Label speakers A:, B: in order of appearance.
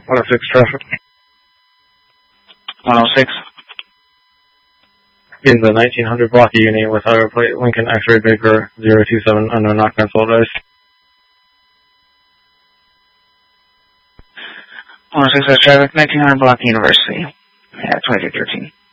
A: 106 traffic.
B: 106.
A: In the 1900 block unit with higher plate Lincoln X-ray Baker 027 unknown occupants all days.
B: 106 traffic, 1900 block University. Yeah, 2213.